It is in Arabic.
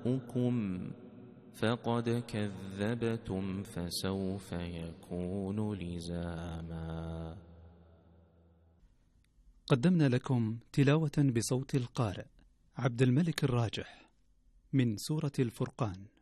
آباؤكم فقد كذبتم فسوف يكون لزاما. قدمنا لكم تلاوة بصوت القارئ عبد الملك الراجح من سورة الفرقان.